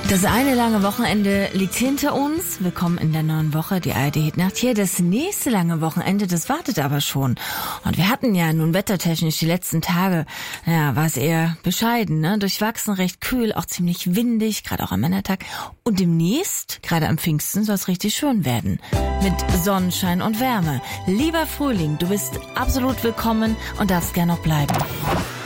Das eine lange Wochenende liegt hinter uns. Willkommen in der neuen Woche, die ARD-Hitnacht hier. Das nächste lange Wochenende, das wartet aber schon. Und wir hatten ja nun wettertechnisch die letzten Tage, war es eher bescheiden, ne? Durchwachsen, recht kühl, auch ziemlich windig, gerade auch am Männertag. Und demnächst, gerade am Pfingsten, soll es richtig schön werden. Mit Sonnenschein und Wärme. Lieber Frühling, du bist absolut willkommen und darfst gern noch bleiben.